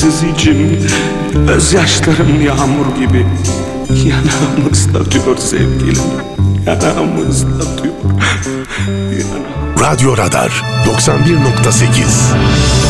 Kimsesiz içim, gözyaşlarım yağmur gibi yanağımızda diyor sevgilim, yanağımızda diyor. Radyo Radar 91.8